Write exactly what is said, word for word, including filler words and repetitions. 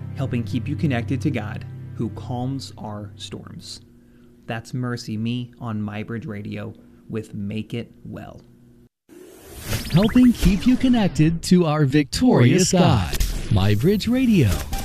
helping keep you connected to God, who calms our storms. That's Mercy Me on MyBridge Radio with Make It Well. Helping keep you connected to our victorious God. MyBridge Radio.